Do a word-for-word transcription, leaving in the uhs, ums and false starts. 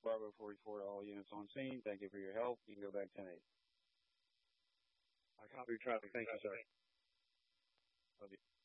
Bravo forty-four, all units on scene. Thank you for your help. You can go back ten eight. I copy traffic. Thank you, sir. Love you.